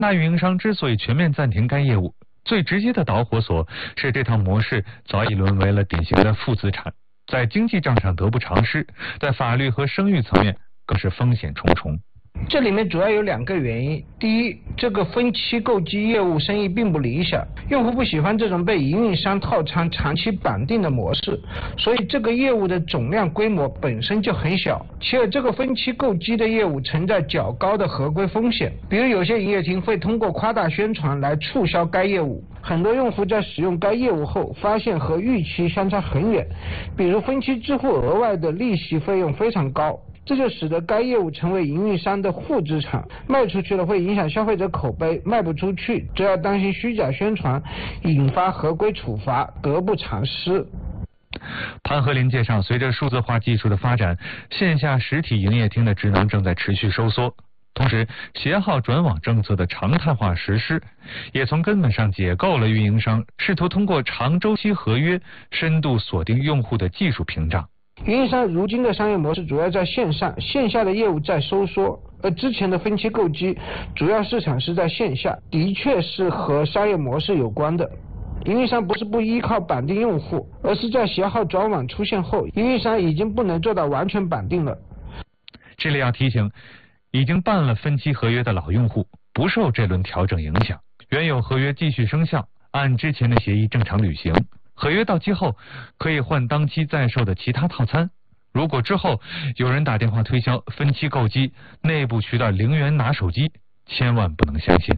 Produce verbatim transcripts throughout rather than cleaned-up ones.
那运营商之所以全面暂停该业务，最直接的导火索是这套模式早已沦为了典型的负资产，在经济账上得不偿失，在法律和声誉层面更是风险重重。 这里面主要有两个原因。第一，这个分期购机业务生意并不理想，用户不喜欢这种被营运商套餐长期绑定的模式，所以这个业务的总量规模本身就很小。其二，这个分期购机的业务存在较高的合规风险，比如有些营业厅会通过夸大宣传来促销该业务，很多用户在使用该业务后发现和预期相差很远，比如分期支付额外的利息费用非常高，这就使得该业务成为营运商的负资产，卖出去了会影响消费者口碑，卖不出去则要担心虚假宣传引发合规处罚，得不偿失。 潘和临界上，随着数字化技术的发展，线下实体营业厅的职能正在持续收缩，同时携号转网政策的常态化实施，也从根本上解构了运营商试图通过长周期合约深度锁定用户的技术屏障。 运营商如今的商业模式主要在线上，线下的业务在收缩，而之前的分期购机主要市场是在线下，的确是和商业模式有关的。营运商不是不依靠绑定用户，而是在携号转网出现后，营运商已经不能做到完全绑定了。 这里要提醒，已经办了分期合约的老用户不受这轮调整影响，原有合约继续生效，按之前的协议正常履行。合约到期后可以换当期在售的其他套餐，如果之后有人打电话推销分期购机，内部渠道零元拿手机，千万不能相信。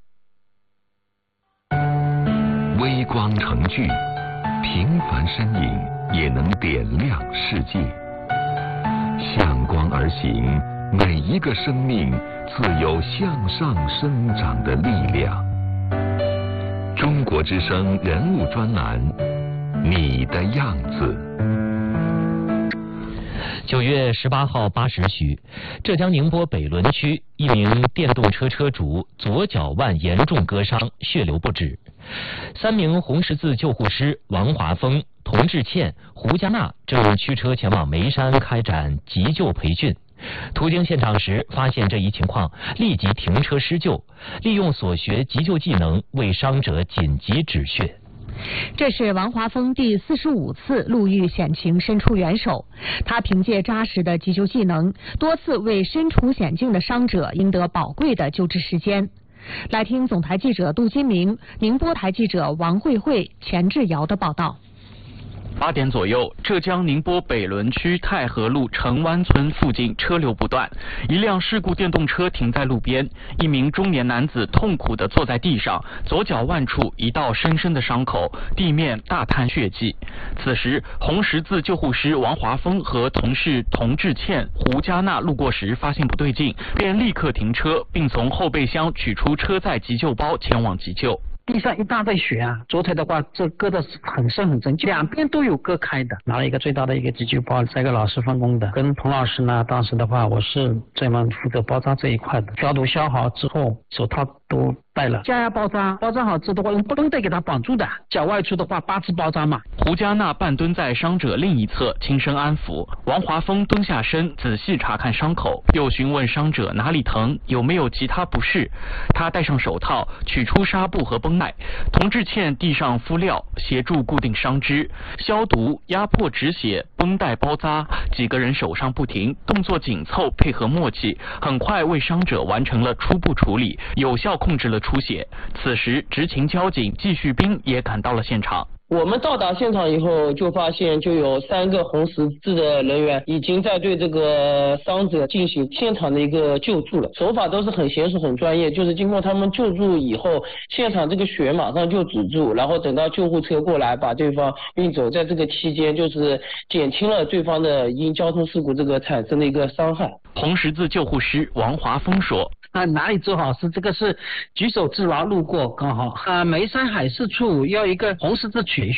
微光成炬，平凡身影也能点亮世界。向光而行，每一个生命自有向上生长的力量。中国之声人物专栏，你的样子。 九月十八号八时许，浙江宁波北仑区一名电动车车主左脚腕严重割伤，血流不止。三名红十字救护师王华峰、童志倩、胡佳娜正驱车前往眉山开展急救培训。途经现场时，发现这一情况，立即停车施救，利用所学急救技能为伤者紧急止血。 这是王华峰第四十五次路遇险情伸出援手，他凭借扎实的急救技能，多次为身处险境的伤者赢得宝贵的救治时间。来听总台记者杜金明、宁波台记者王慧慧、钱志尧的报道。 八点左右，浙江宁波北仑区太和路城湾村附近车流不断，一辆事故电动车停在路边，一名中年男子痛苦地坐在地上，左脚腕处一道深深的伤口，地面大滩血迹。此时，红十字救护师王华峰和同事童志倩、胡佳娜路过时发现不对劲，便立刻停车，并从后备箱取出车载急救包前往急救。 地上一大堆血啊，左腿的话这割的很深很深，两边都有割开的。拿了一个最大的一个急救包，再给老师分工的。跟童老师呢，当时的话我是专门负责包扎这一块的。消毒消好之后，手套都带了，加压包扎，包扎好之后的话用绷带给他绑住的，脚外出的话八字包扎嘛。 胡佳娜半蹲在伤者另一侧，轻声安抚。王华峰蹲下身，仔细查看伤口，又询问伤者哪里疼，有没有其他不适。他戴上手套，取出纱布和绷带。童志倩递上敷料，协助固定伤肢，消毒、压迫止血、绷带包扎。几个人手上不停，动作紧凑，配合默契，很快为伤者完成了初步处理，有效控制了出血。此时，执勤交警季旭斌也赶到了现场。 我们到达现场以后，就发现就有三个红十字的人员已经在对这个伤者进行现场的一个救助了，手法都是很娴熟很专业，就是经过他们救助以后，现场这个血马上就止住，然后等到救护车过来把对方运走，在这个期间就是减轻了对方的因交通事故这个产生的一个伤害。 红十字救护师王华峰说， 啊，哪里做好事？这个是举手之劳，路过刚好。啊，眉山海事处要一个红十字培训，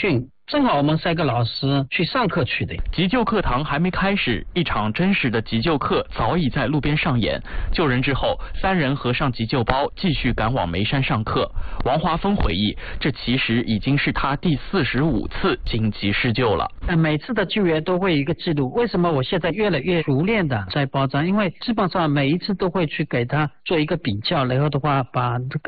正好我们三个老师去上课去的。 急救课堂还没开始，一场真实的急救课早已在路边上演。救人之后，三人合上急救包，继续赶往眉山上课。王华峰回忆，这其实已经是他第四十五次紧急施救了。 每次的救援都会有一个记录，为什么我现在越来越熟练的在包扎？因为基本上每一次都会去给他做一个比较，然后的话把这个